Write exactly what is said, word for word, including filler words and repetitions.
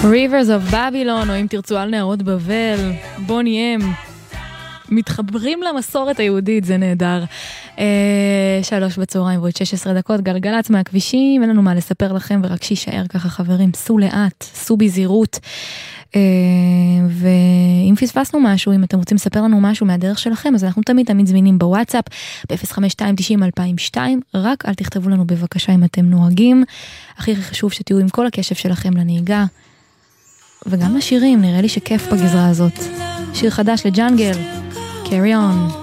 Rivers of Babylon, או אם תרצו על נהרות בבל, בוני אם, מתחברים למסורת היהודית, זה נהדר. אה, שלוש בצהריים ועוד שש עשרה דקות, גלגלץ מהכבישים, אין לנו מה לספר לכם, ורק שישאר ככה חברים, סו לאט, סו בזהירות. אה, ואם פספסנו משהו, אם אתם רוצים לספר לנו משהו מהדרך שלכם, אז אנחנו תמיד תמיד זמינים בוואטסאפ, ב-אפס חמש שתיים תשעים אלפיים ושתיים, רק אל תכתבו לנו בבקשה אם אתם נוהגים, הכי חשוב שתהיו עם כל הקשב שלכם לנהיגה, וגם לשירים, נראה לי שכיף בגזרה הזאת. שיר חדש לג'אנגל, Carry On.